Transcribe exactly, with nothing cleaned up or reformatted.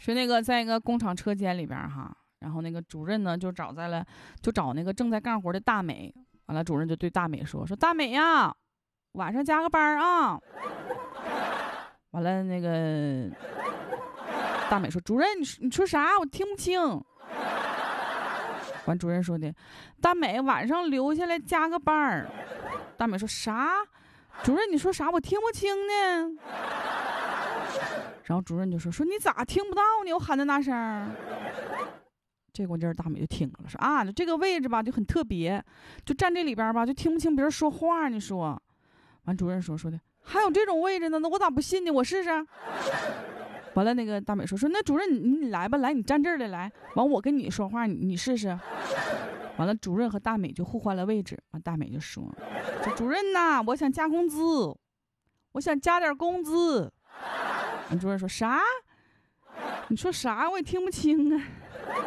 说那个在一个工厂车间里边哈，然后那个主任呢就找在了，就找那个正在干活的大美。完了，主任就对大美说：“说大美呀，晚上加个班啊。”完了，那个大美说：“主任，你说你说啥？我听不清。”完，主任说的：“大美晚上留下来加个班儿。”大美说：“啥？主任你说啥？我听不清呢。”然后主任就说：“说你咋听不到呢？我喊的那声。”这关键大美就听了，说：“啊，这个位置吧就很特别，就站这里边吧就听不清别人说话。”你说，完主任说说的还有这种位置呢？那我咋不信呢？我试试。完了，那个大美说说那主任你你来吧，来你站这儿来来，完我跟你说话，你你试试。完了，主任和大美就互换了位置。完，大美就说：“说主任呐，我想加工资，我想加点工资。”完，主任说：“啥？你说啥？我也听不清啊。”